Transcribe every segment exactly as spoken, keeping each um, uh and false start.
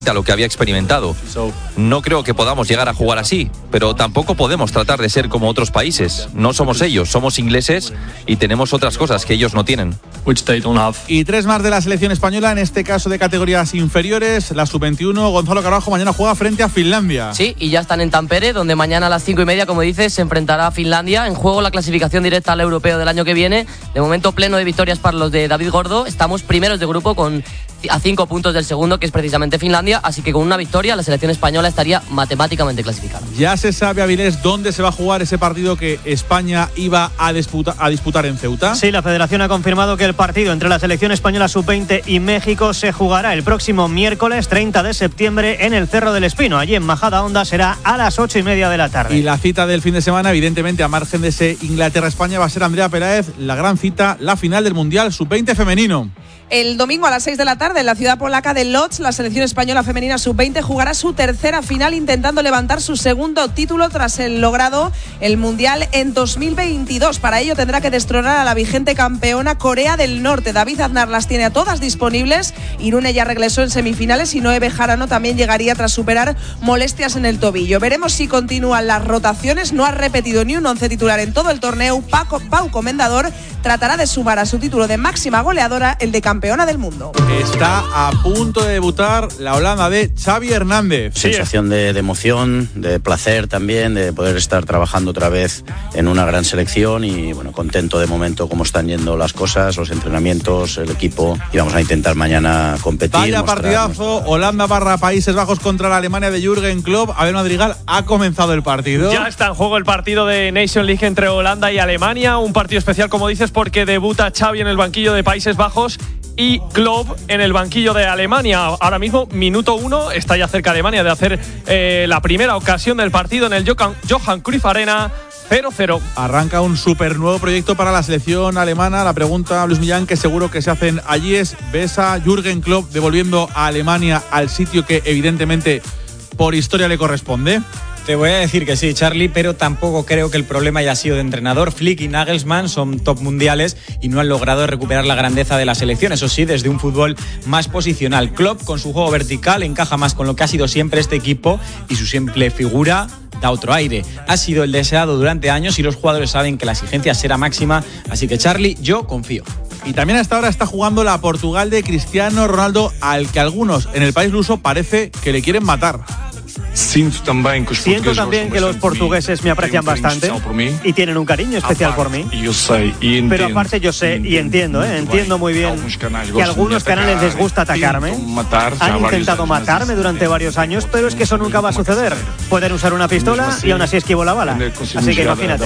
a lo que había experimentado. No creo que podamos llegar a jugar así, pero tampoco podemos tratar de ser como otros países. No somos ellos, somos ingleses y tenemos otras cosas que ellos no tienen. Y tres más de la selección española, en este caso de categorías inferiores, la sub veintiuno. Gonzalo Carabajo mañana juega frente a Finlandia. Sí, y ya están en Tampere, donde mañana a las cinco y media, como dices, se enfrentará a Finlandia. En juego la clasificación directa al europeo del año que viene. De momento pleno de victorias para los de David Gordo. Estamos primeros de grupo con a cinco puntos del segundo, que es precisamente Finlandia, así que con una victoria la selección española estaría matemáticamente clasificada. Ya se sabe, Avilés, dónde se va a jugar ese partido que España iba a disputar, a disputar en Ceuta. Sí, la Federación ha confirmado que el partido entre la selección española sub veinte y México se jugará el próximo miércoles treinta de septiembre en el Cerro del Espino. Allí en Majadahonda será a las ocho y media de la tarde. Y la cita del fin de semana, evidentemente, a margen de ese Inglaterra-España, va a ser Andrea Peláez, la gran cita, la final del Mundial sub veinte femenino. El domingo a las seis de la tarde en la ciudad polaca de Łódź, la selección española femenina sub veinte jugará su tercera final intentando levantar su segundo título tras el logrado el Mundial en dos mil veintidós. Para ello tendrá que destronar a la vigente campeona Corea del Norte. David Aznar las tiene a todas disponibles. Irune ya regresó en semifinales y Noé Bejarano también llegaría tras superar molestias en el tobillo. Veremos si continúan las rotaciones. No ha repetido ni un once titular en todo el torneo. Paco, Pau Comendador tratará de sumar a su título de máxima goleadora el de campeona del mundo. Está a punto de debutar la Holanda de Xavi Hernández. Sensación de, de emoción, de placer también, de poder estar trabajando otra vez en una gran selección y bueno, contento de momento cómo están yendo las cosas, los entrenamientos, el equipo, y vamos a intentar mañana competir. Vaya partidazo, nuestra... Holanda barra Países Bajos contra la Alemania de Jürgen Klopp. Abel Madrigal, ha comenzado el partido. Ya está en juego el partido de Nation League entre Holanda y Alemania, un partido especial como dices porque debuta Xavi en el banquillo de Países Bajos y Klopp en el banquillo de Alemania. Ahora mismo, minuto uno, está ya cerca Alemania de hacer eh, la primera ocasión del partido en el Johan, Johan Cruyff Arena. cero cero. Arranca un súper nuevo proyecto para la selección alemana. La pregunta, Luis Millán, que seguro que se hacen allí es: ¿ves a Jürgen Klopp devolviendo a Alemania al sitio que evidentemente por historia le corresponde? Te voy a decir que sí, Charlie, pero tampoco creo que el problema haya sido de entrenador. Flick y Nagelsmann son top mundiales y no han logrado recuperar la grandeza de la selección, eso sí, desde un fútbol más posicional. Klopp, con su juego vertical, encaja más con lo que ha sido siempre este equipo y su simple figura da otro aire. Ha sido el deseado durante años y los jugadores saben que la exigencia será máxima, así que Charlie, yo confío. Y también hasta ahora está jugando la Portugal de Cristiano Ronaldo, al que algunos en el país luso parece que le quieren matar. Siento también que los portugueses me aprecian bastante y tienen un cariño especial por mí. Pero aparte yo sé y entiendo, ¿eh? entiendo muy bien que a algunos canales les gusta atacarme. Han intentado matarme durante varios años, pero es que eso nunca va a suceder. Pueden usar una pistola y aún así esquivo la bala. Así que imagínate.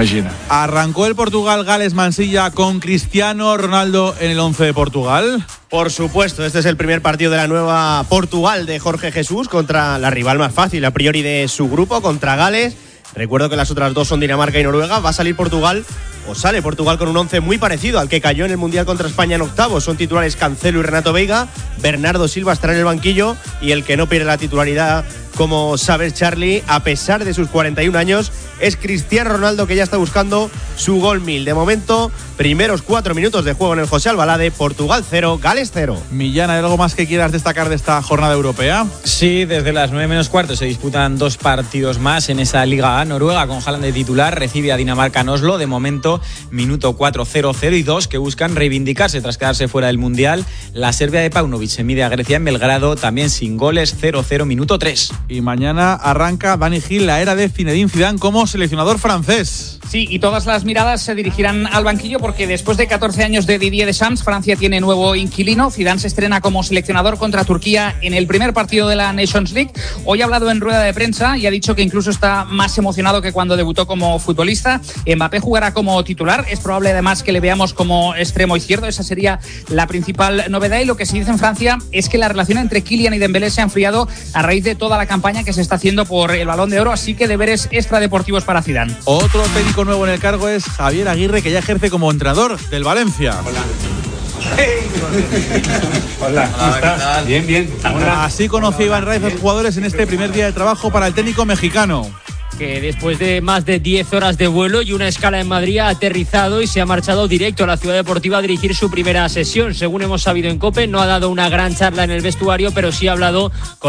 ¿Arrancó el Portugal-Gales Mansilla con Cristiano Ronaldo en el once de Portugal? Por supuesto, este es el primer partido de la nueva Portugal de Jorge Jesús contra la rival más fácil a priori de su grupo, contra Gales. Recuerdo que las otras dos son Dinamarca y Noruega. Va a salir Portugal, o sale Portugal con un once muy parecido al que cayó en el Mundial contra España en octavos. Son titulares Cancelo y Renato Veiga. Bernardo Silva estará en el banquillo y el que no pierde la titularidad, como sabes, Charlie, a pesar de sus cuarenta y un años, es Cristiano Ronaldo, que ya está buscando su gol mil. De momento, primeros cuatro minutos de juego en el José Albalade. Portugal cero, Gales cero. Millán, ¿hay algo más que quieras destacar de esta jornada europea? Sí, desde las nueve menos cuarto se disputan dos partidos más en esa Liga A. Noruega, con Haaland de titular, recibe a Dinamarca en Oslo. De momento, minuto cuatro, cero cero, y dos que buscan reivindicarse tras quedarse fuera del Mundial. La Serbia de Paunovic se mide a Grecia en Belgrado, también sin goles, cero cero, minuto tres. Y mañana arranca Dani Gil, la era de Zinedine Zidane como seleccionador francés. Sí, y todas las miradas se dirigirán al banquillo porque después de catorce años de Didier Deschamps, Francia tiene nuevo inquilino. Zidane se estrena como seleccionador contra Turquía en el primer partido de la Nations League. Hoy ha hablado en rueda de prensa y ha dicho que incluso está más emocionado que cuando debutó como futbolista. Mbappé jugará como titular. Es probable además que le veamos como extremo izquierdo. Esa sería la principal novedad. Y lo que se dice en Francia es que la relación entre Kylian y Dembélé se ha enfriado a raíz de toda la campaña que se está haciendo por el Balón de Oro. Así que deberes extradeportivos para Zidane. Otro técnico nuevo en el cargo es Javier Aguirre, que ya ejerce como entrenador del Valencia. Hola. Hola, ¿cómo estás? Bien, bien. Hola. Así conocía Iván Raiz a los jugadores en este primer día de trabajo para el técnico mexicano. que después de más de diez horas de vuelo y una escala en Madrid ha aterrizado y se ha marchado directo a la Ciudad Deportiva a dirigir su primera sesión. Según hemos sabido en COPE, no ha dado una gran charla en el vestuario, pero sí ha hablado con